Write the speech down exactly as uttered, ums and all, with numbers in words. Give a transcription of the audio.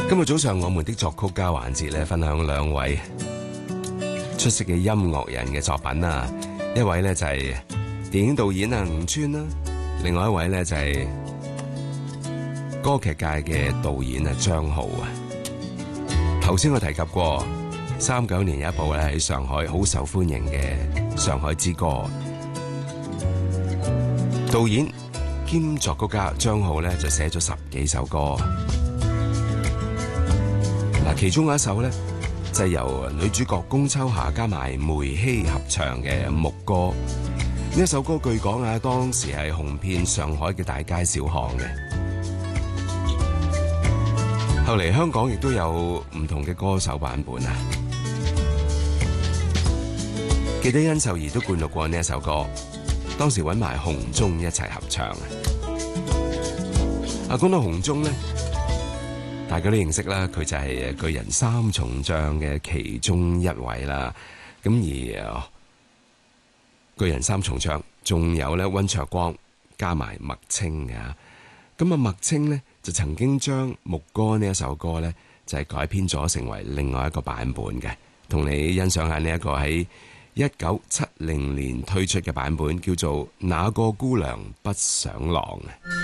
今日早上我們的作曲家環節咧，分享兩位出色嘅音樂人嘅作品啊，一位咧就係電影導演啊吳川啦，另外一位咧就係歌劇界嘅導演啊張浩啊。頭先我提及過，三九年有一部咧喺上海好受歡迎嘅《上海之歌》，導演兼作曲家張浩咧就寫咗十幾首歌。嗱，其中有一首咧就係由女主角龔秋霞加埋梅希合唱嘅《牧歌》。呢一首歌據講啊，當時係紅遍上海嘅大街小巷嘅。後嚟香港亦都有唔同嘅歌手版本啊。記得殷秀儀都灌錄過呢一首歌，當時揾埋洪宗一齊合唱啊。啊，講到洪宗咧，大家都認識啦，佢就係巨人三重唱嘅其中一位啦。咁而巨人三重唱仲有咧溫卓光加埋麥青嘅。咁啊麥青咧就曾經將《牧歌》呢一首歌咧就係改編咗成為另外一個版本嘅，同你欣賞下呢一個喺一九七零年推出嘅版本，叫做《那個姑娘不想郎》。